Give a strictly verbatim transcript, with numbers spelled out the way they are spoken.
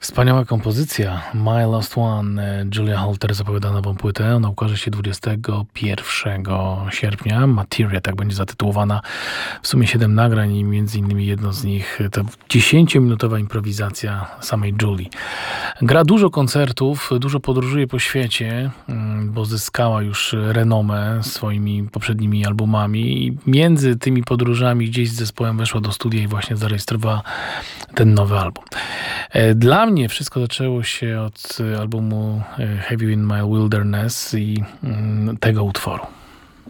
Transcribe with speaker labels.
Speaker 1: Wspaniała kompozycja My Lost One. Julia Holter zapowiada nową płytę. Ona ukaże się dwudziestego pierwszego sierpnia. Materia, tak będzie zatytułowana. W sumie siedem nagrań i między innymi jedno z nich to dziesięciominutowa improwizacja samej Julii. Gra dużo koncertów, dużo podróżuje po świecie, bo zyskała już renomę swoimi poprzednimi albumami i między tymi podróżami gdzieś z zespołem weszła do studia i właśnie zarejestrowała ten nowy album. Dla mnie wszystko zaczęło się od albumu Have You In My Wilderness i tego utworu.